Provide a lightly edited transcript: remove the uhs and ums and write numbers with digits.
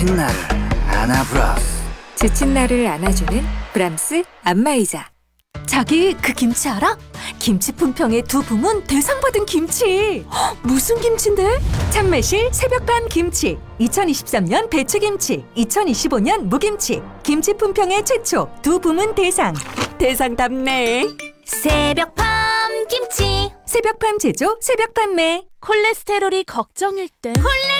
지친 나를 안아브라스. 지친 나를 안아주는 브람스 안마의자. 자기 그 김치 알아? 김치 품평의 두 부문 대상 받은 김치. 헉, 무슨 김치인데? 참매실 새벽밤 김치. 2023년 배추김치, 2025년 무김치. 김치 품평의 최초 두 부문 대상. 대상답네. 새벽밤 김치. 새벽밤 제조, 새벽 판매. 콜레스테롤이 걱정일 땐